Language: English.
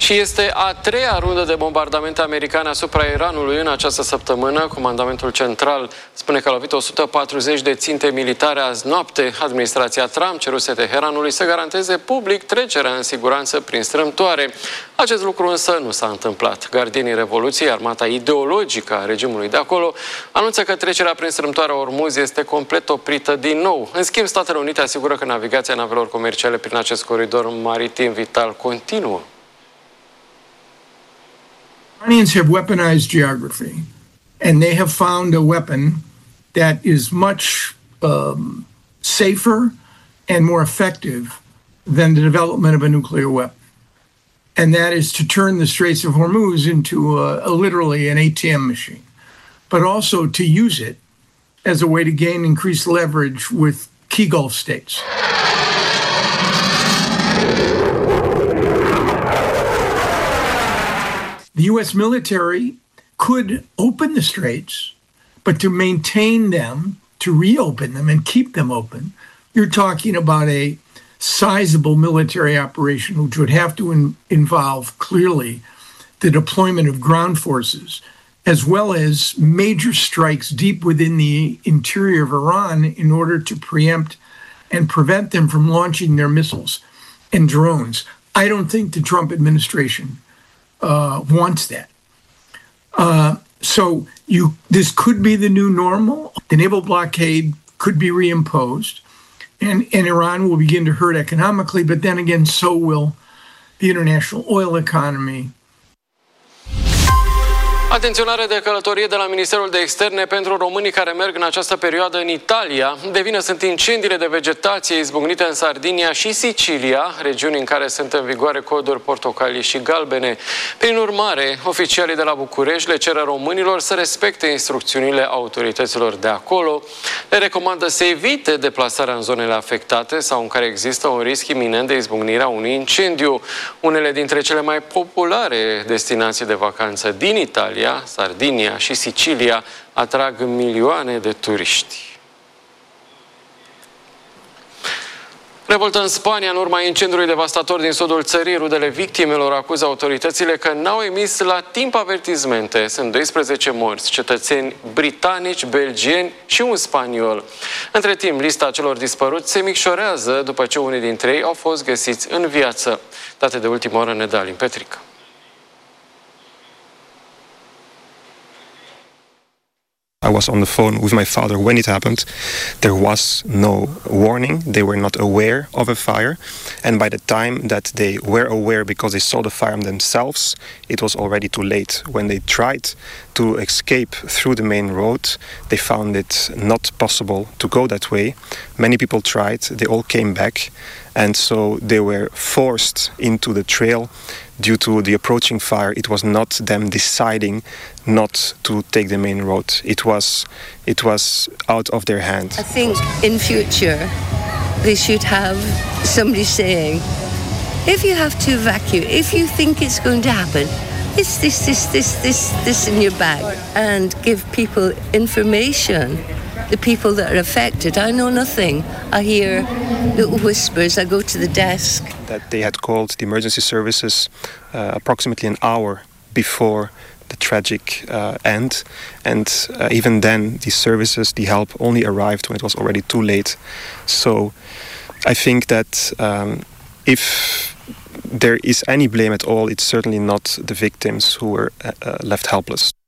Și este a treia rundă de bombardamente americane asupra Iranului în această săptămână. Comandamentul central spune că a lovit 140 de ținte militare azi noapte. Administrația Trump ceruse Teheranului să garanteze public trecerea în siguranță prin strâmtoare. Acest lucru însă nu s-a întâmplat. Gardienii Revoluției, armata ideologică a regimului de acolo, anunță că trecerea prin strâmtoarea Ormuz este complet oprită din nou. În schimb, Statele Unite asigură că navigația navelor comerciale prin acest coridor maritim vital continuă. Iranians have weaponized geography, and they have found a weapon that is much safer and more effective than the development of a nuclear weapon. And that is to turn the Straits of Hormuz into literally an ATM machine, but also to use it as a way to gain increased leverage with key Gulf states. The U.S. military could open the straits, but to maintain them, to reopen them and keep them open, you're talking about a sizable military operation, which would have to involve clearly the deployment of ground forces, as well as major strikes deep within the interior of Iran in order to preempt and prevent them from launching their missiles and drones. I don't think the Trump administration wants that. So this could be the new normal. The naval blockade could be reimposed, and Iran will begin to hurt economically, but then again, so will the international oil economy. Atenționare de călătorie de la Ministerul de Externe pentru românii care merg în această perioadă în Italia. De vină sunt incendiile de vegetație izbucnite în Sardinia și Sicilia, regiuni în care sunt în vigoare coduri portocalii și galbene. Prin urmare, oficialii de la București le cer românilor să respecte instrucțiunile autorităților de acolo. Le recomandă să evite deplasarea în zonele afectate sau în care există un risc iminent de izbucnirea unui incendiu. Unele dintre cele mai populare destinații de vacanță din Italia, Sardinia și Sicilia, atrag milioane de turiști. Revoltă în Spania în urma incendiului devastator din sudul țării. Rudele victimelor acuză autoritățile că n-au emis la timp avertizmente. Sunt 12 morți, cetățeni britanici, belgieni și un spaniol. Între timp, lista celor dispăruți se micșorează după ce unii dintre ei au fost găsiți în viață. Date de ultimă oră, Nedalin Petrică. I was on the phone with my father when it happened. There was no warning. They were not aware of a fire. And by the time that they were aware because they saw the fire themselves, it was already too late. When they tried to escape through the main road, they found it not possible to go that way. Many people tried. They all came back. And so they were forced into the trail due to the approaching fire. It was not them deciding not to take the main road. It was out of their hands. I think in future they should have somebody saying, if you have to evacuate, if you think it's going to happen, it's this in your bag, and give people information. The people that are affected, I know nothing. I hear little whispers. I go to the desk. That they had called the emergency services approximately an hour before the tragic end, and even then, the services, the help only arrived when it was already too late. So, I think that if there is any blame at all, it's certainly not the victims who were left helpless.